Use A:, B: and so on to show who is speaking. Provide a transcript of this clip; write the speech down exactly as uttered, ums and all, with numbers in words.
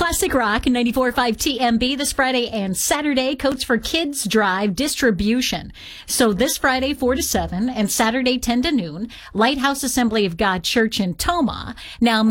A: Classic Rock ninety-four point five T M B this Friday and Saturday. Coats for Kids Drive distribution. So this Friday four to seven and Saturday ten to noon. Lighthouse Assembly of God Church in Tomah. Now